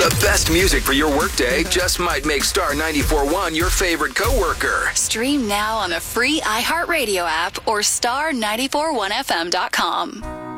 The best music for your workday just might make Star 94.1 your favorite coworker. Stream now on the free iHeartRadio app or star941fm.com.